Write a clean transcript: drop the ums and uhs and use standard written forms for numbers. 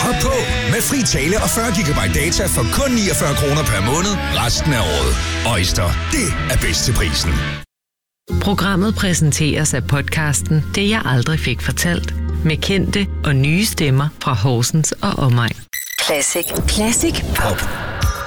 Hop på med fri tale og 40 GB data for kun 49 kroner per måned resten af året. Oyster, det er bedst til prisen. Programmet præsenteres af podcasten Det jeg aldrig fik fortalt, med kendte og nye stemmer fra Horsens og omegn. Classic Pop.